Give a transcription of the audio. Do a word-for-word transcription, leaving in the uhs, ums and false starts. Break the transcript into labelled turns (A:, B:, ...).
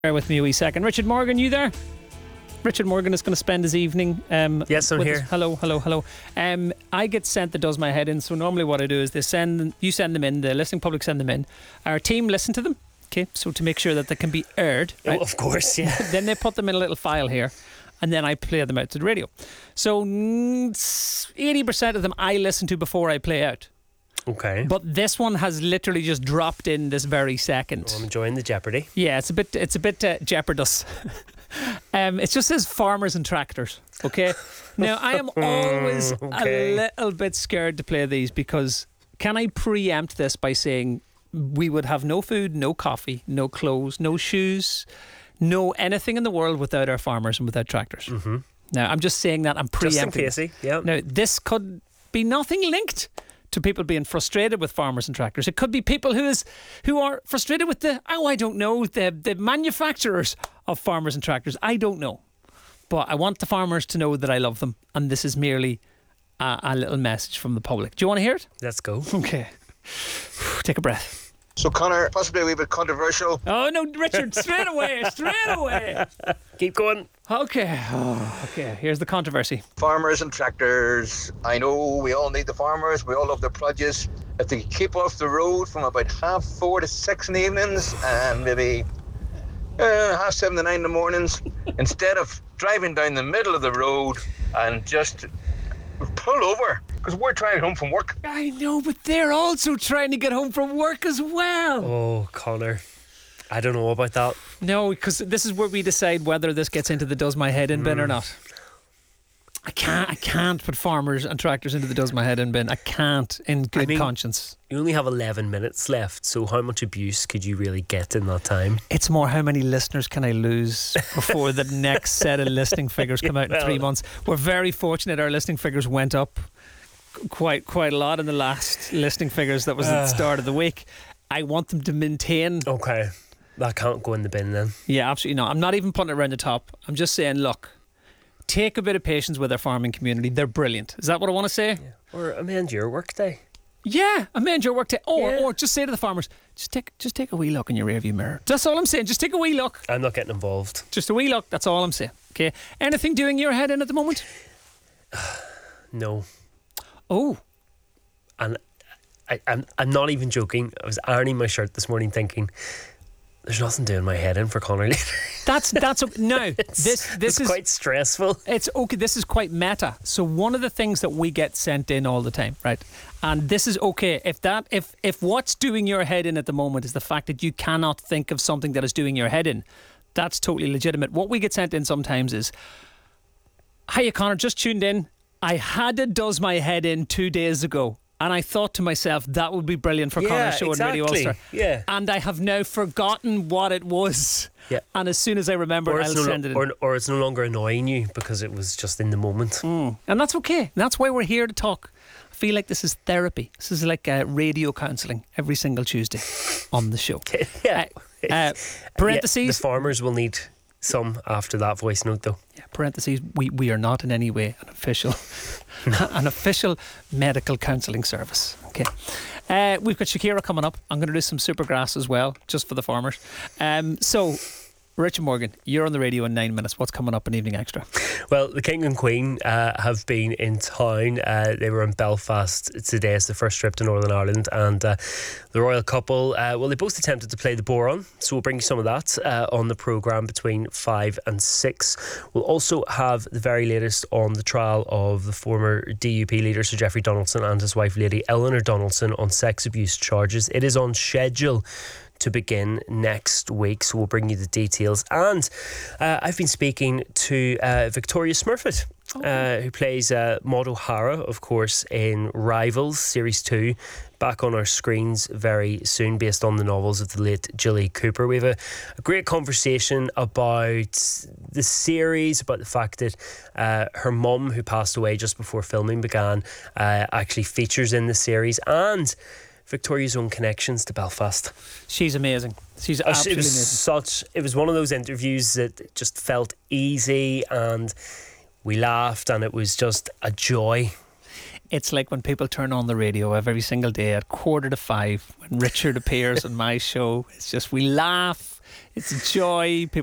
A: Bear with me a wee second. Richard Morgan, you there? Richard Morgan is going to spend his evening. Um,
B: yes, I'm
A: with
B: here.
A: Us. Hello, hello, hello. Um, I get sent that does my head in. So normally, what I do is they send you send them in. The listening public send them in. Our team listen to them. Okay, so to make sure that they can be aired. Right?
B: Oh, of course, yeah.
A: Then they put them in a little file here, and then I play them out to the radio. So eighty percent of them I listen to before I play out.
B: Okay.
A: But this one has literally just dropped in this very second.
B: Oh, I'm enjoying the Jeopardy.
A: Yeah, it's a bit it's a bit uh, jeopardous. um, it just says farmers and tractors. Okay. Now I am always
B: okay.
A: a little bit scared to play these because can I preempt this by saying we would have no food, no coffee, no clothes, no shoes, no anything in the world without our farmers and without tractors.
B: Mm-hmm.
A: Now I'm just saying that I'm preempting.
B: Just in case, yeah.
A: Now this could be nothing linked to people being frustrated with farmers and tractors. It could be people who is who are frustrated with the oh I don't know the the manufacturers of farmers and tractors. I don't know, but I want the farmers to know that I love them, and this is merely a, a little message from the public. Do you want to hear it?
B: Let's go.
A: Okay. Take a breath.
C: So Conor, possibly a wee bit controversial.
A: Oh no, Richard! Straight away, straight away.
B: Keep going.
A: Okay. Oh, okay. Here's the controversy.
C: Farmers and tractors. I know we all need the farmers. We all love their produce. If they keep off the road from about half four to six in the evenings and maybe uh, half seven to nine in the mornings, instead of driving down the middle of the road and just pull over because we're trying to get home from work.
A: I know, but they're also trying to get home from work as well.
B: Oh, Conor. I don't know about that.
A: No, because this is where we decide whether this gets into the does my head in bin mm. or not. I can't I can't put farmers and tractors into the does my head in bin. I can't in good I mean, conscience.
B: You only have eleven minutes left, so how much abuse could you really get in that time?
A: It's more how many listeners can I lose before the next set of listening figures come out in well, three months. We're very fortunate our listening figures went up quite quite a lot in the last listening figures that was uh, at the start of the week. I want them to maintain.
B: Okay. That can't go in the bin then.
A: Yeah, absolutely not. I'm not even putting it around the top. I'm just saying, look, take a bit of patience with our farming community. They're brilliant. Is that what I want to say?
B: Yeah. Or amend your workday.
A: Yeah, amend your workday. Or,
B: yeah.
A: or just say to the farmers, just take just take a wee look in your rearview mirror. That's all I'm saying. Just take a wee look.
B: I'm not getting involved.
A: Just a wee look. That's all I'm saying. Okay. Anything doing your head in at the moment?
B: No.
A: Oh.
B: And I, I'm, I'm not even joking. I was ironing my shirt this morning thinking, there's nothing doing my head in for Conor later.
A: That's that's no. This this
B: it's
A: is
B: quite stressful.
A: It's okay. This is quite meta. So one of the things that we get sent in all the time, right? And this is okay. If that if if what's doing your head in at the moment is the fact that you cannot think of something that is doing your head in, that's totally legitimate. What we get sent in sometimes is, "Hiya, Conor, just tuned in. I had a does my head in two days ago." And I thought to myself, that would be brilliant for
B: yeah,
A: Conor's show
B: exactly.
A: on Radio Ulster.
B: Yeah.
A: And I have now forgotten what it was.
B: Yeah.
A: And as soon as I remember, I'll
B: no
A: send it in.
B: Or, or it's no longer annoying you because it was just in the moment.
A: Mm. And that's okay. That's why we're here to talk. I feel like this is therapy. This is like uh, radio counselling every single Tuesday on the show.
B: yeah.
A: Uh, uh, parentheses.
B: Yeah, the farmers will need some after that voice note though.
A: Yeah, parentheses, we, we are not in any way an official an official medical counselling service. Okay. Uh, we've got Shakira coming up. I'm going to do some Supergrass as well, just for the farmers. Um, so, Richard Morgan, you're on the radio in nine minutes. What's coming up in Evening Extra?
B: Well, the King and Queen uh, have been in town. Uh, they were in Belfast today. It's the first trip to Northern Ireland. And uh, the royal couple, uh, well, they both attempted to play the Boron. So we'll bring you some of that uh, on the programme between five and six. We'll also have the very latest on the trial of the former D U P leader, Sir Geoffrey Donaldson, and his wife, Lady Eleanor Donaldson, on sex abuse charges. It is on schedule to begin next week, so we'll bring you the details. And uh, I've been speaking to uh, Victoria Smurfit, oh. uh, who plays uh, Maud O'Hara, of course, in Rivals Series two, back on our screens very soon, based on the novels of the late Gilly Cooper. We have a, a great conversation about the series, about the fact that uh, her mum, who passed away just before filming began, uh, actually features in the series, and Victoria's own connections to Belfast.
A: She's amazing. She's absolutely
B: it was
A: amazing.
B: Such, it was one of those interviews that just felt easy, and we laughed, and it was just a joy.
A: It's like when people turn on the radio every single day at quarter to five when Richard appears on my show. It's just we laugh. It's a joy. People